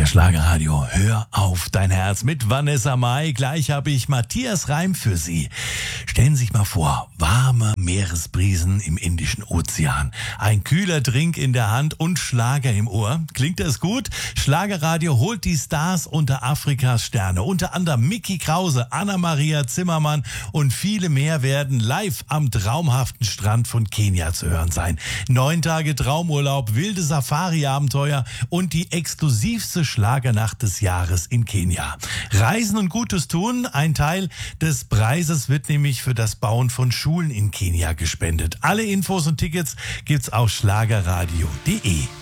Hier Schlagerradio, hör auf dein Herz mit Vanessa Mai. Gleich habe ich Matthias Reim für Sie. Stellen Sie sich mal vor, warme Meeresbrisen im Indischen Ozean, ein kühler Drink in der Hand und Schlager im Ohr. Klingt das gut? Schlagerradio holt die Stars unter Afrikas Sterne. Unter anderem Micky Krause, Anna-Maria Zimmermann und viele mehr werden live am traumhaften Strand von Kenia zu hören sein. 9 Tage Traumurlaub, wilde Safari-Abenteuer und die exklusivste Schlagernacht des Jahres in Kenia. Reisen und Gutes tun. Ein Teil des Preises wird nämlich für das Bauen von Schulen in Kenia gespendet. Alle Infos und Tickets gibt's auf schlagerradio.de.